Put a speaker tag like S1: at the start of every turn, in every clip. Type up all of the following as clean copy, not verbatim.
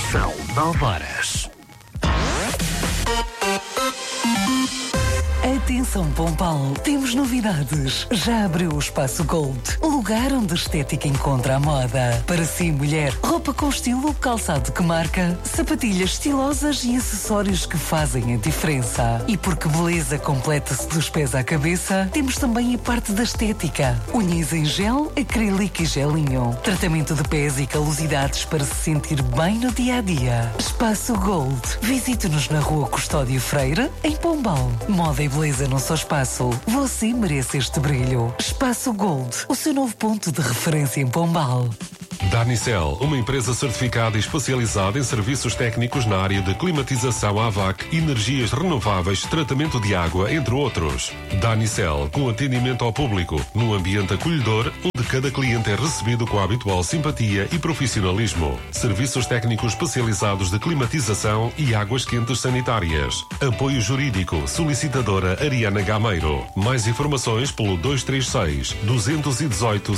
S1: São 9 horas.
S2: Atenção Pombal, temos novidades. Já abriu o Espaço Gold, o lugar onde a estética encontra a moda. Para si, mulher, roupa com estilo, calçado que marca, sapatilhas estilosas e acessórios que fazem a diferença. E porque beleza completa-se dos pés à cabeça, temos também a parte da estética. Unhas em gel, acrílico e gelinho. Tratamento de pés e calosidades para se sentir bem no dia-a-dia. Espaço Gold. Visite-nos na Rua Custódio Freire, em Pombal. Moda e beleza num só espaço. Você merece este brilho. Espaço Gold, o seu novo ponto de referência em Pombal.
S3: Danicel, uma empresa certificada e especializada em serviços técnicos na área de climatização AVAC, energias renováveis, tratamento de água, entre outros. Danicel, com atendimento ao público, num ambiente acolhedor, onde cada cliente é recebido com a habitual simpatia e profissionalismo. Serviços técnicos especializados de climatização e águas quentes sanitárias. Apoio jurídico, solicitadora Ariana Gameiro. Mais informações pelo 236 218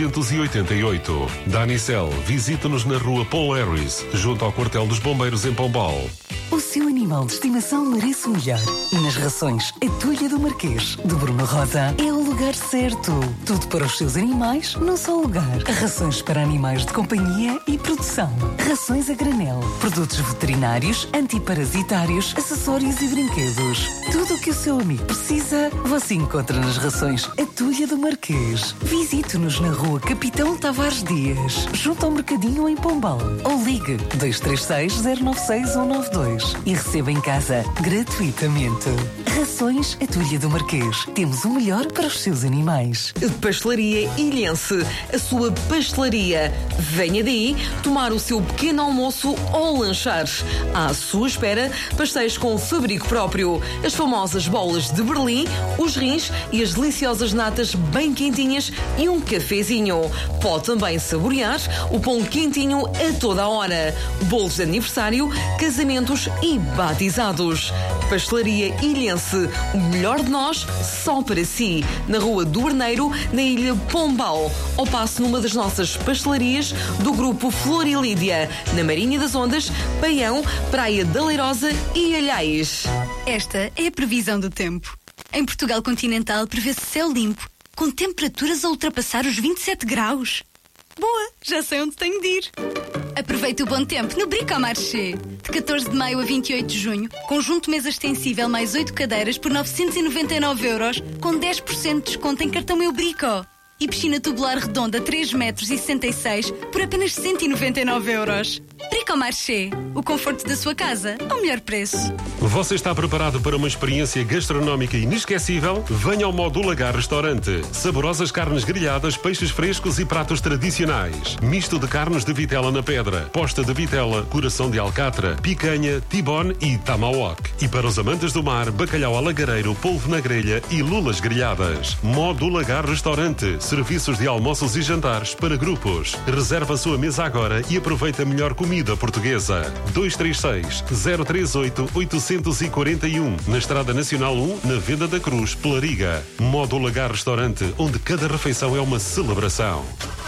S3: 688. Danicel, visite-nos na Rua Paul Harris, junto ao Quartel dos Bombeiros em Pombal.
S2: O seu animal de estimação merece o melhor. E nas rações A Tulha do Marquês, de Bruno Rosa, é o lugar certo. Tudo para os seus animais, num só lugar. Rações para animais de companhia e produção. Rações a granel. Produtos veterinários, antiparasitários, acessórios e brinquedos. Tudo o que o seu amigo precisa, você encontra nas rações A Tulha do Marquês. Visite-nos na Rua Capitão Tavares Dias, junto ao Mercadinho em Pombal. Ou ligue 236 096 192 e receba em casa gratuitamente. Rações A Tulha do Marquês. Temos o melhor para os seus animais.
S4: Pastelaria Ilhense, a sua pastelaria. Venha daí tomar o seu pequeno almoço ou lanchar. À sua espera, pastéis com fabrico próprio, as famosas bolas de Berlim, os rins e as deliciosas natas bem quentinhas e um cafezinho. Pode também saborear o pão quentinho a toda a hora. Bolos de aniversário, casamentos e batizados. Pastelaria Ilhense, o melhor de nós, só para si. Na Rua do Arneiro, na Ilha Pombal. Ou passe numa das nossas pastelarias do Grupo Flor e Lídia, na Marinha das Ondas, Paião, Praia da Leirosa e Alhais.
S5: Esta é a previsão do tempo. Em Portugal continental prevê-se céu limpo, com temperaturas a ultrapassar os 27 graus. Boa, já sei onde tenho de ir. Aproveite o bom tempo no Bricomarché. De 14 de maio a 28 de junho, conjunto mesa extensível mais 8 cadeiras por 999 €, com 10% de desconto em cartão Meu Brico. E piscina tubular redonda 3,66 m por apenas 199 €. Bricomarché, o conforto da sua casa ao melhor preço.
S3: Você está preparado para uma experiência gastronómica inesquecível? Venha ao Modo Lagar Restaurante. Saborosas carnes grelhadas, peixes frescos e pratos tradicionais. Misto de carnes de vitela na pedra, posta de vitela, coração de alcatra, picanha, tibone e tomahawk. E para os amantes do mar, bacalhau alagareiro, polvo na grelha e lulas grelhadas. Modo Lagar Restaurante. Serviços de almoços e jantares para grupos. Reserva a sua mesa agora e aproveita a melhor comida portuguesa. 236 038 841. Na Estrada Nacional 1, na Venda da Cruz, Pelariga. Modo Lagar Restaurante, onde cada refeição é uma celebração.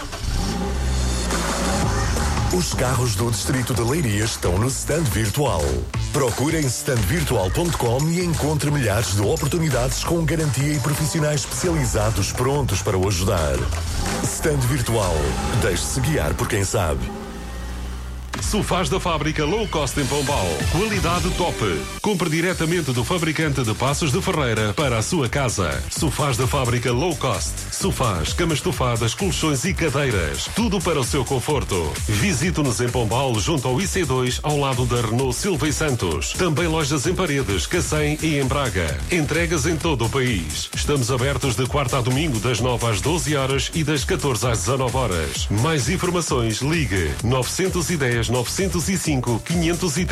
S6: Os carros do Distrito de Leiria estão no stand virtual. Procure em standvirtual.com e encontre milhares de oportunidades com garantia e profissionais especializados prontos para o ajudar. Stand virtual. Deixe-se guiar por quem sabe.
S3: Sofás da fábrica Low Cost em Pombal. Qualidade top. Compre diretamente do fabricante de Passos de Ferreira para a sua casa. Sofás da fábrica Low Cost. Sofás, camas estofadas, colchões e cadeiras. Tudo para o seu conforto. Visite-nos em Pombal, junto ao IC2, ao lado da Renault Silva e Santos. Também lojas em Paredes, Cacém e em Braga. Entregas em todo o país. Estamos abertos de quarta a domingo, das 9 às 12 horas e das 14 às 19 horas. Mais informações, ligue 910 905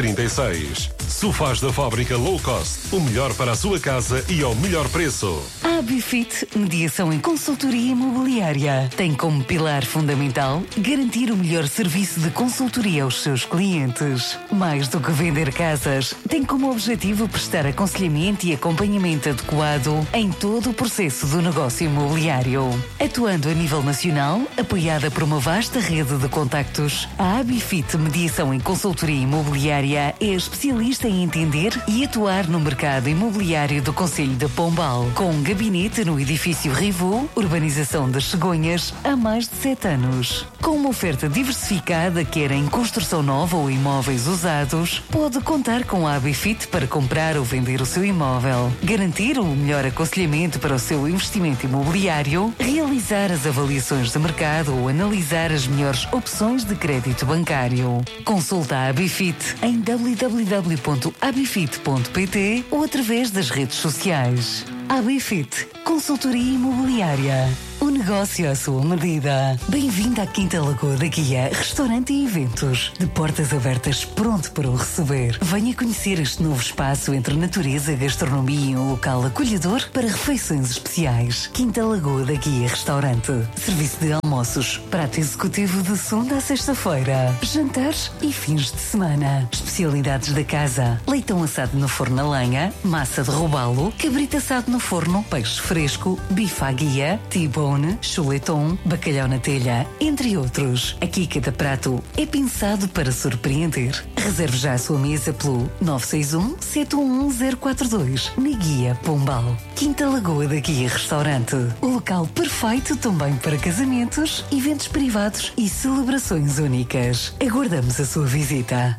S3: 536. Sofás da fábrica Low Cost. O melhor para a sua casa e ao melhor preço.
S2: A Abifit, mediação em consultoria imobiliária, tem como pilar fundamental garantir o melhor serviço de consultoria aos seus clientes. Mais do que vender casas, tem como objetivo prestar aconselhamento e acompanhamento adequado em todo o processo do negócio imobiliário. Atuando a nível nacional, apoiada por uma vasta rede de contactos, a Abifit Mediação em Consultoria Imobiliária é especialista em entender e atuar no mercado imobiliário do Concelho de Pombal, com um gabinete no edifício Rivu, urbanização das Cegonhas, há mais de 7 anos. Com uma oferta diversificada, quer em construção nova ou imóveis usados, pode contar com a Abifit para comprar ou vender o seu imóvel, garantir o melhor aconselhamento para o seu investimento imobiliário, realizar as avaliações de mercado ou analisar as melhores opções de crédito bancário. Consulta a Abifit em www.abifit.pt ou através das redes sociais. Abifit, consultoria imobiliária. O negócio à sua medida. Bem-vindo à Quinta Lagoa da Guia, restaurante e eventos. De portas abertas, pronto para o receber. Venha conhecer este novo espaço entre natureza, gastronomia e um local acolhedor para refeições especiais. Quinta Lagoa da Guia Restaurante. Serviço de almoços, prato executivo de segunda a sexta-feira. Jantares e fins de semana. Especialidades da casa. Leitão assado no forno a lenha, massa de robalo, cabrito assado no forno, peixe fresco, bife à guia, T-bone, chuleton, bacalhau na telha, entre outros. Aqui cada prato é pensado para surpreender. Reserve já a sua mesa pelo 961-711-042 na Guia Pombal. Quinta Lagoa da Guia Restaurante. O local perfeito também para casamentos, eventos privados e celebrações únicas. Aguardamos a sua visita.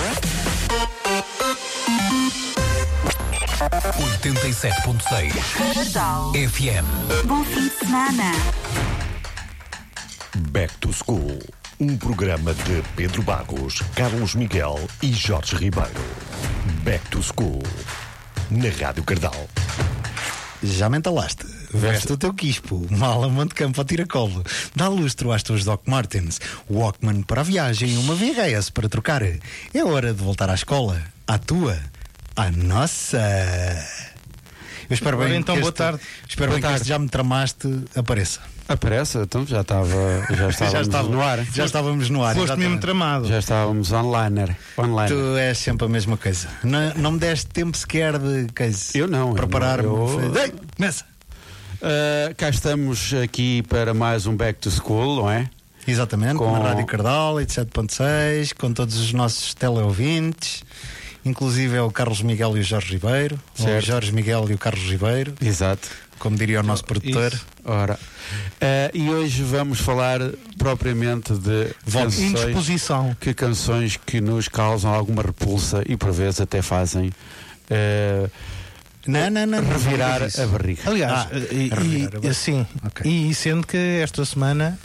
S1: 87.6 FM.
S5: Bom fim de semana.
S6: Back to School. Um programa de Pedro Bagos, Carlos Miguel e Jorge Ribeiro. Back to School. Na Rádio Cardal.
S7: Já me entalaste. Veste o teu quispo, mala Monte Campo ao tiracolo. Dá lustro às tuas Doc Martens. Walkman para a viagem e uma VHS para trocar. É hora de voltar à escola. À tua. À nossa. Eu espero bem
S8: então,
S7: que
S8: boa tarde.
S7: Espero bem que este já me tramaste apareça.
S8: Aparece, então já estávamos no ar.
S7: Já estávamos no ar.
S8: Foste mesmo tramado. Já estávamos online.
S7: Tu és sempre a mesma coisa. Não me deste tempo sequer de
S8: eu não
S7: preparar-me. Começa.
S8: Cá estamos aqui para mais um Back to School, não é?
S7: Exatamente, na Rádio Cardal, 87.6, com todos os nossos teleouvintes. Inclusive é o Carlos Miguel e o Jorge Ribeiro. Ou o Jorge Miguel e o Carlos Ribeiro.
S8: Exato.
S7: Como diria o nosso produtor.
S8: Isso. Ora. E hoje vamos falar propriamente de canções que nos causam alguma repulsa e por vezes até fazem revirar a barriga.
S9: Aliás, assim, okay. E sendo que esta semana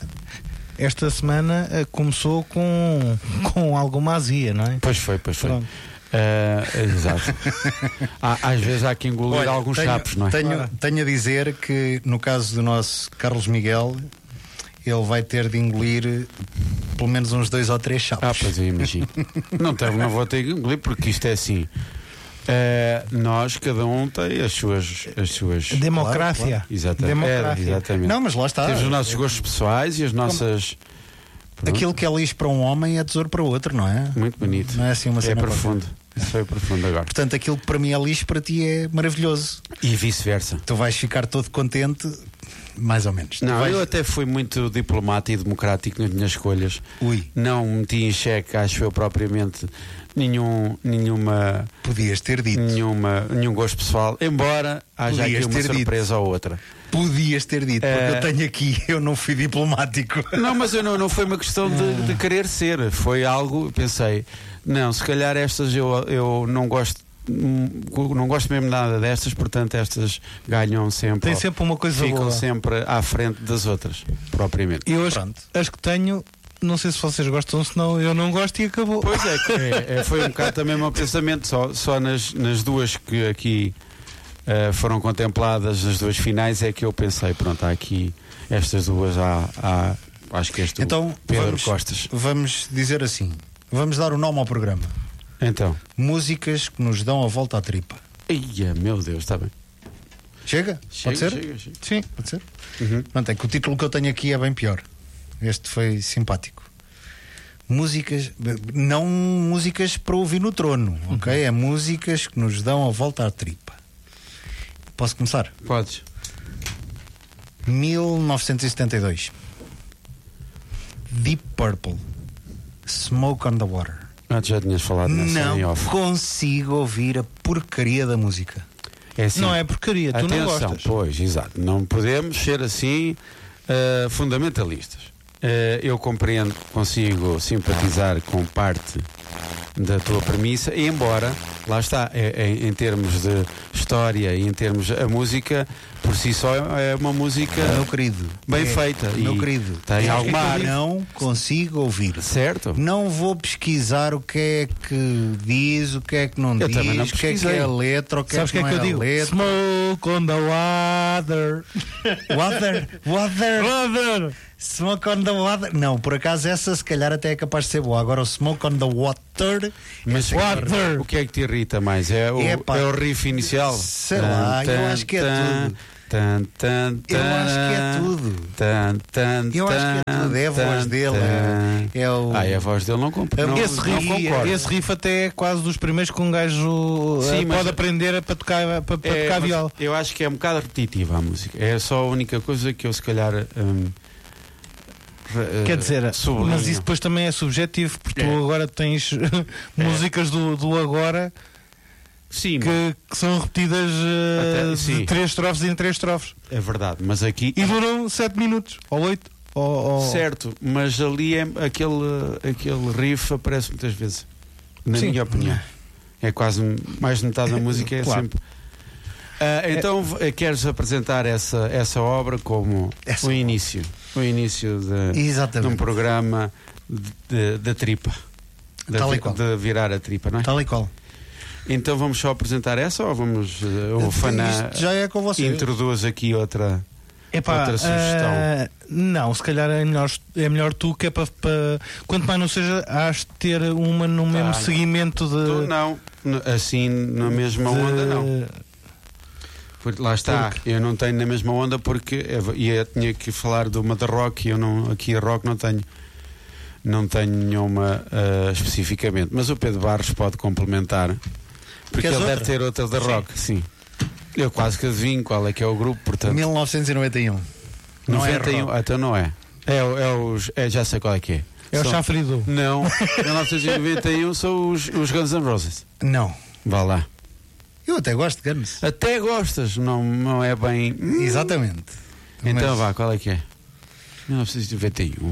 S9: começou com alguma azia, não é?
S8: Pois foi. Exato. Às vezes há que engolir alguns chapos, não é?
S7: Tenho a dizer que no caso do nosso Carlos Miguel, ele vai ter de engolir pelo menos uns 2 ou 3 chapos.
S8: Pois eu imagino. não vou ter que engolir porque isto é assim. Nós, cada um tem as suas
S9: democracia.
S7: Claro.
S8: Exatamente.
S7: Não, mas lá está.
S8: Temos os nossos gostos pessoais e as nossas.
S7: Aquilo que é lixo para um homem é tesouro para o outro, não é?
S8: Muito bonito.
S7: Não é assim uma cena
S8: profundo. Isso foi profundo agora.
S7: Portanto, aquilo que para mim é lixo, para ti é maravilhoso.
S8: E vice-versa.
S7: Tu vais ficar todo contente, mais ou menos.
S8: Eu até fui muito diplomático e democrático nas minhas escolhas. Não meti em xeque, acho eu propriamente, nenhuma.
S7: Podias ter dito.
S8: Nenhum gosto pessoal, embora haja aqui uma surpresa ou outra.
S7: Podias ter dito, porque eu tenho aqui, eu não fui diplomático.
S8: Não, mas não foi uma questão de querer ser. Foi algo, pensei, se calhar estas eu não gosto. Não gosto mesmo nada destas, portanto estas ganham sempre.
S9: Tem sempre uma coisa
S8: ficam
S9: boa.
S8: sempre à frente das outras, propriamente.
S9: E hoje as que tenho, não sei se vocês gostam, senão eu não gosto e acabou.
S8: Pois foi um bocado também o meu pensamento. Só nas duas que aqui foram contempladas, as duas finais, é que eu pensei, pronto, há aqui estas duas, acho que este
S7: então,
S8: Pedro Costas.
S7: Vamos dizer assim, vamos dar o nome ao programa.
S8: Então,
S7: músicas que nos dão a volta à tripa.
S8: Ia, meu Deus, está bem.
S7: Chega? Pode ser?
S8: Chega.
S9: Sim.
S7: Pode ser? Pronto, é que o título que eu tenho aqui é bem pior. Este foi simpático. Músicas, não músicas para ouvir no trono, ok? É músicas que nos dão a volta à tripa. Posso começar?
S8: Podes.
S7: 1972. Deep Purple. Smoke on the Water.
S8: Já tinhas falado nessa em
S7: Não
S8: off.
S7: consigo ouvir a porcaria da música.
S8: É assim,
S9: Não é porcaria, tu não gostas.
S8: Pois, exato. Não podemos ser assim fundamentalistas. Eu compreendo, consigo simpatizar com parte da tua premissa, embora, lá está, em termos de história e em termos a música, por si só é uma música
S7: Meu querido,
S8: bem feita.
S7: Meu
S8: E
S7: querido,
S8: tem alguma arte.
S7: não consigo ouvir.
S8: Certo?
S7: Não vou pesquisar o que é que diz, o que é que não
S8: Eu
S7: diz,
S8: também não
S7: o que é
S8: pesquisei.
S7: a letra, o que
S9: Sabes o
S7: é
S9: que
S7: que
S9: é
S7: não
S9: que eu
S7: é
S9: digo?
S7: a letra.
S9: Smoke on the water.
S7: Water. Smoke on the water. Não, por acaso essa se calhar até é capaz de ser boa. Agora o Smoke on the water.
S8: Mas o que é que te irrita mais? É o riff inicial?
S7: Sei lá, eu acho que é tudo. Eu acho que é tudo. Eu acho que é tudo. É a voz dele. É o...
S8: é a voz dele, não concordo.
S9: Esse riff até é quase dos primeiros que um gajo pode aprender para tocar, para tocar viola.
S8: Eu acho que é um bocado repetitiva a música. É só a única coisa que eu se calhar
S9: quer dizer,
S8: sublinho.
S9: mas isso depois também é subjetivo, porque tu agora tens músicas do agora
S8: sim,
S9: que são repetidas
S8: sim.
S9: de 3 estrofes em 3 estrofes.
S8: É verdade, mas aqui
S9: E duram 7 minutos, ou 8.
S8: Certo, mas ali é aquele riff aparece muitas vezes, na minha opinião. É quase mais de metade da música, é
S9: claro.
S8: sempre. Então queres apresentar essa obra como o início de um programa da tripa, de virar a tripa, não é?
S7: Tal e qual.
S8: Então vamos só apresentar essa ou vamos o Fana
S7: já é com você.
S8: introduz aqui outra sugestão?
S9: Não, se calhar é melhor tu, que é para quanto mais não seja, has de ter uma no mesmo seguimento de.
S8: Não, assim na mesma onda não. Lá está, eu não tenho na mesma onda porque eu tinha que falar de uma da rock e eu não, aqui a rock não tenho nenhuma especificamente, mas o Pedro Barros pode complementar porque ele deve ter outra da rock, sim. Eu quase que adivinho qual é que é o grupo, portanto.
S7: 1991. Não
S8: 91, então não é. Já sei qual é que é.
S9: É o Chafridu.
S8: Não, 1991 são os Guns N' Roses.
S7: Não.
S8: Vá lá.
S7: Eu até gosto de Guns.
S8: Até gostas, não é bem.
S7: Exatamente.
S8: Então vá, qual é que é? 1991.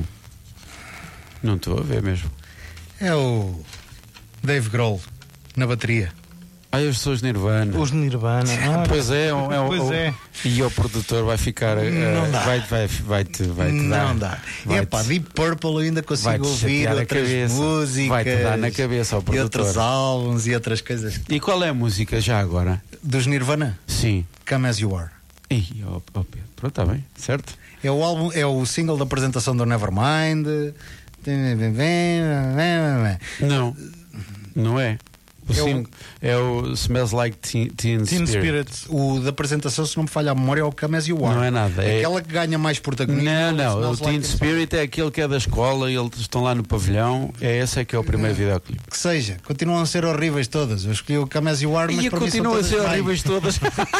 S8: Não estou a ver mesmo.
S7: É o Dave Grohl na bateria.
S8: Eu sou os Nirvana.
S9: Os Nirvana.
S8: Pois é,
S9: Pois é.
S8: E o produtor vai ficar.
S7: Não dá.
S8: Vai-te dar.
S7: Não dá. É pá, Deep Purple eu ainda consigo ouvir outras músicas.
S8: Vai-te dar na cabeça ao produtor.
S7: E outros álbuns e outras coisas.
S8: E qual é a música já agora?
S7: Dos Nirvana?
S8: Sim.
S7: Come As You Are.
S8: Pedro. Pronto, está bem, certo?
S7: É o álbum, é o single da apresentação do Nevermind.
S8: Não é. É o Smells Like Teen Spirit.
S7: O da apresentação, se não me falha a memória, é o Come As You Are.
S8: Não é nada.
S7: Aquela que ganha mais protagonismo.
S8: Não. O Teen Spirit é aquele que é da escola e eles estão lá no pavilhão. Esse é que é o primeiro videoclipe.
S7: Que seja, continuam a ser horríveis todas. Eu escolhi o Come As You Are, mas
S8: E
S7: para mim são
S8: continuam a
S7: todas
S8: ser
S7: bem.
S8: horríveis todas.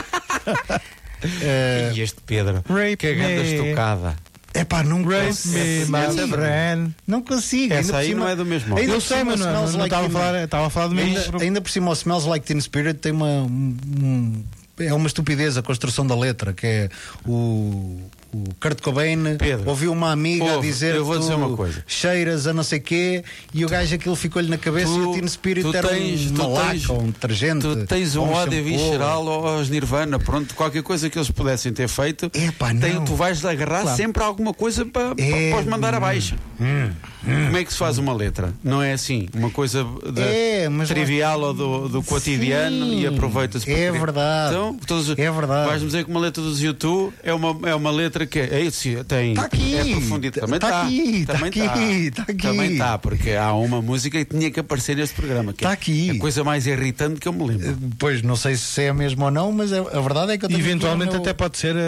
S8: E este Pedro, que grande estocada.
S7: É pá, não
S9: Rape
S7: consigo.
S9: me, my friend.
S7: Não consigo.
S8: Essa
S7: Ainda
S8: aí
S7: por cima-
S8: não é do mesmo.
S7: Ainda
S9: Eu
S7: por
S9: sei,
S7: cima,
S9: mas não
S7: Smells Like
S9: estava a falar do mesmo.
S7: Ainda por cima, o Smells Like Teen Spirit tem é uma estupidez a construção da letra, que é o Kurt Cobain
S8: Pedro,
S7: ouviu uma amiga a dizer
S8: eu vou
S7: que
S8: dizer
S7: tu
S8: uma coisa.
S7: cheiras a não sei quê, e o gajo aquilo ficou-lhe na cabeça e o Teen Spirit era uma laca, um detergente.
S8: Tu tens um ódio visceral aos Nirvana, pronto, qualquer coisa que eles pudessem ter feito,
S7: Epá, não.
S8: tu vais agarrar sempre alguma coisa para os mandar abaixo. Como é que se faz uma letra? Não é assim, uma coisa trivial ou do cotidiano e aproveita-se para
S7: verdade.
S8: Então,
S7: é verdade.
S8: Vais-me dizer que uma letra dos YouTube é uma letra que tem
S7: aqui,
S8: é profundidade. Também está. Também está, porque há uma música que tinha que aparecer neste programa. Que
S7: está aqui.
S8: É a coisa mais irritante que eu me lembro.
S7: Pois, não sei se é mesmo ou não, mas a verdade é que eu tenho
S9: eventualmente até pode ser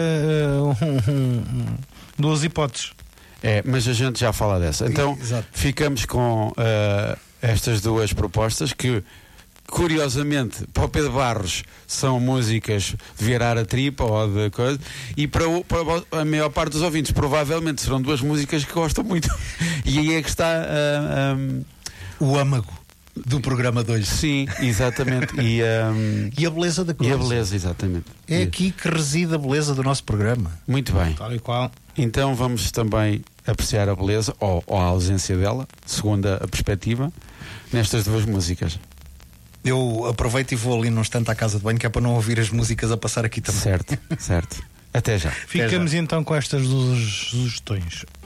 S9: duas hipóteses.
S8: Mas a gente já fala dessa. Então, ficamos com estas duas propostas que, curiosamente, para o Pedro Barros são músicas de virar a tripa ou de coisa, e para a maior parte dos ouvintes provavelmente serão duas músicas que gostam muito. E aí é que está
S7: o âmago do programa de hoje.
S8: Sim, exatamente. E
S7: a beleza da coisa.
S8: E a beleza, exatamente.
S7: É aqui que reside a beleza do nosso programa.
S8: Muito bem.
S9: Tal e qual.
S8: Então vamos também apreciar a beleza, ou a ausência dela, segundo a perspectiva, nestas duas músicas.
S7: Eu aproveito e vou ali num instante à casa de banho, que é para não ouvir as músicas a passar aqui também.
S8: Certo. Até já.
S9: Ficamos então com estas duas sugestões.